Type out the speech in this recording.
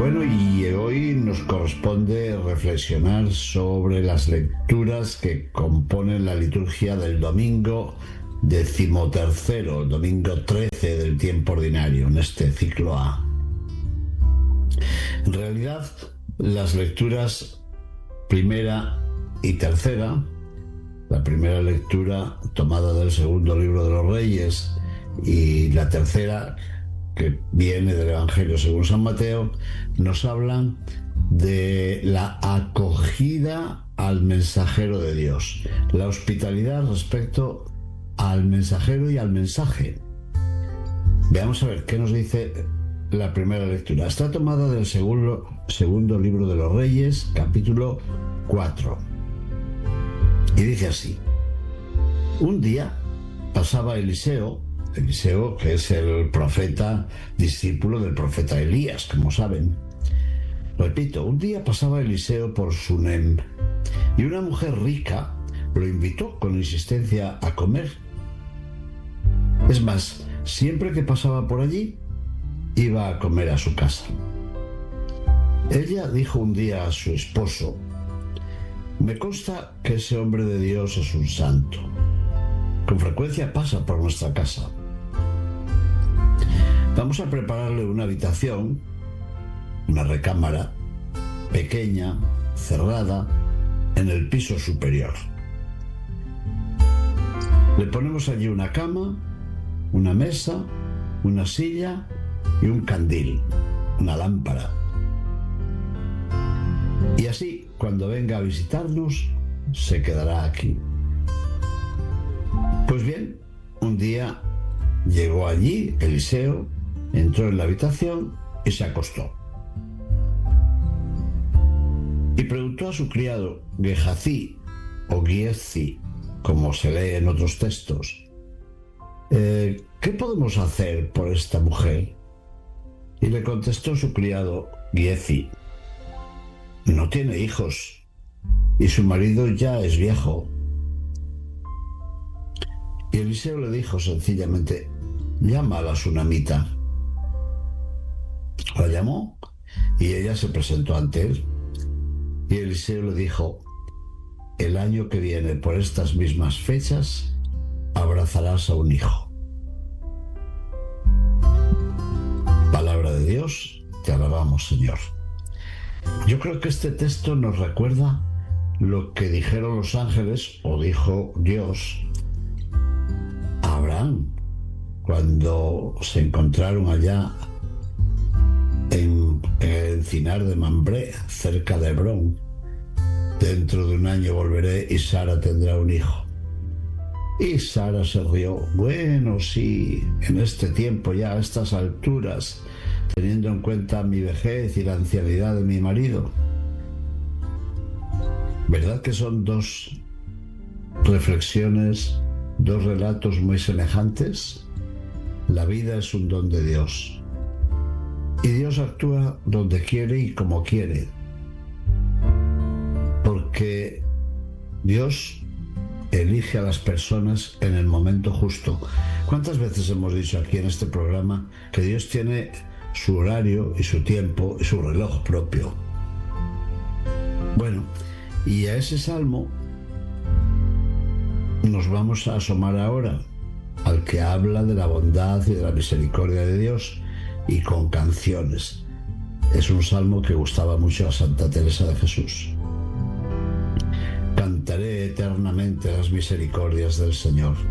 Bueno, y hoy nos corresponde reflexionar sobre las lecturas que componen la liturgia del domingo 13º, domingo 13 del tiempo ordinario, en este ciclo A. En realidad, las lecturas primera y tercera, la primera lectura tomada del segundo libro de los Reyes y la tercera, que viene del Evangelio según San Mateo, nos hablan de la acogida al mensajero de Dios, la hospitalidad respecto al mensajero y al mensaje. Veamos a ver qué nos dice la primera lectura. Está tomada del segundo libro de los Reyes, capítulo 4. Y dice así: un día pasaba Eliseo, que es el profeta, discípulo del profeta Elías, como saben. Repito, un día pasaba Eliseo por Sunem, y una mujer rica lo invitó con insistencia a comer. Es más, siempre que pasaba por allí, iba a comer a su casa. Ella dijo un día a su esposo: me consta que ese hombre de Dios es un santo. Con frecuencia pasa por nuestra casa. Vamos a prepararle una habitación, una recámara, pequeña, cerrada, en el piso superior. Le ponemos allí una cama, una mesa, una silla y un candil, una lámpara. Y así, cuando venga a visitarnos, se quedará aquí. Pues bien, un día llegó allí Eliseo, entró en la habitación y se acostó. Y preguntó a su criado Gehazi, o Giezi, como se lee en otros textos: ¿qué podemos hacer por esta mujer? Y le contestó su criado Giezi: no tiene hijos y su marido ya es viejo. Y Eliseo le dijo sencillamente: llama a la sunamita. La llamó y ella se presentó ante él. Y Eliseo le dijo: el año que viene, por estas mismas fechas, abrazarás a un hijo. Palabra de Dios, te alabamos, Señor. Yo creo que este texto nos recuerda lo que dijeron los ángeles, o dijo Dios, a Abraham cuando se encontraron allá en el encinar de Mambré, cerca de Hebrón. Dentro de un año volveré y Sara tendrá un hijo. Y Sara se rió. Bueno, sí, en este tiempo ya, a estas alturas, teniendo en cuenta mi vejez y la ancianidad de mi marido. ¿Verdad que son dos reflexiones, dos relatos muy semejantes? La vida es un don de Dios. Y Dios actúa donde quiere y como quiere. Porque Dios elige a las personas en el momento justo. ¿Cuántas veces hemos dicho aquí en este programa que Dios tiene su horario y su tiempo y su reloj propio? Bueno, y a ese salmo nos vamos a asomar ahora, al que habla de la bondad y de la misericordia de Dios, y con canciones. Es un salmo que gustaba mucho a Santa Teresa de Jesús. Cantaré eternamente las misericordias del Señor.